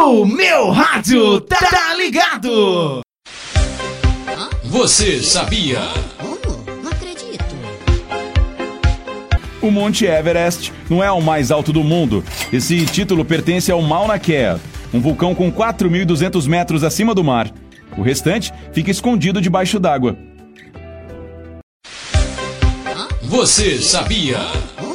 O meu rádio tá ligado! Você sabia? Não acredito. O Monte Everest não é o mais alto do mundo. Esse título pertence ao Mauna Kea, um vulcão com 4.200 metros acima do mar. O restante fica escondido debaixo d'água. Você sabia?